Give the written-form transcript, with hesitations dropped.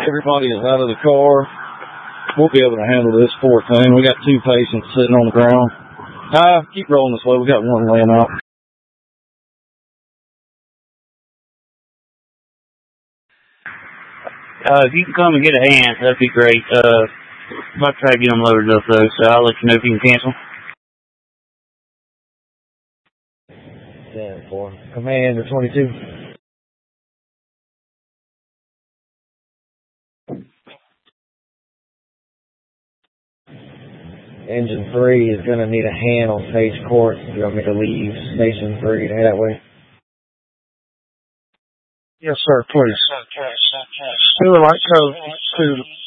Everybody is out of the car. We'll be able to handle this poor thing. We got 2 patients sitting on the ground. Keep rolling this way. We got 1 laying out. If you can come and get a hand, that'd be great. I'm about to try to get them loaded up, though, so I'll let you know if you can cancel. 10-4. Commander 22. Engine 3 is going to need a hand on Sage Court. You want me to leave Station 3 to head that way? Yes, sir, please. Who would like code 2